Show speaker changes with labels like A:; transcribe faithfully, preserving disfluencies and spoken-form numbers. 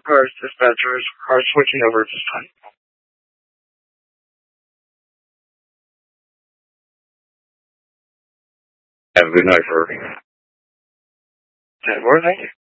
A: cars dispatchers are switching over at this time. Have a good night, sir. ten four, thank you.